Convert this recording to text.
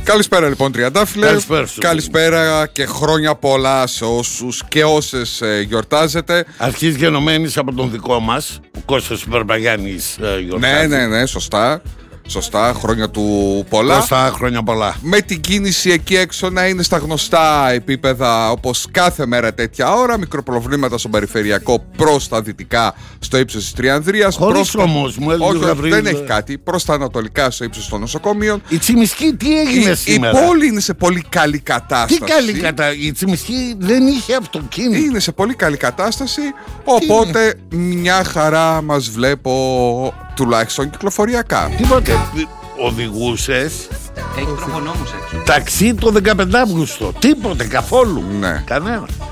Καλησπέρα λοιπόν, Τριαντάφυλλε. Καλησπέρα και χρόνια πολλά σε όσους και όσες γιορτάζετε. Αρχής γενομένης από τον δικό μας, ο Κώστας Μπαρμπαγιάννης γιορτάζει. Ναι, σωστά, χρόνια του πολλά. Χρόνια πολλά. Με την κίνηση εκεί έξω να είναι στα γνωστά επίπεδα, όπως κάθε μέρα τέτοια ώρα. Μικροπροβλήματα στον περιφερειακό προς τα δυτικά στο ύψος της Τριανδρίας. Χωρίς όμως, μου έλεγε όχι, δεν έχει κάτι. Προς τα ανατολικά στο ύψος των νοσοκομείων. Η Τσιμισκή τι έγινε σήμερα? Η πόλη είναι σε πολύ καλή κατάσταση. Τι καλή κατάσταση? Η Τσιμισκή δεν είχε αυτοκίνητο. Είναι σε πολύ καλή κατάσταση. Οπότε μια χαρά μας βλέπω, τουλάχιστον κυκλοφοριακά. Τίποτε. Οδηγούσες? Έχει τροχονόμους εκεί. Ταξί το 15 Αύγουστο. Τίποτε καθόλου. Ναι. Κανένα.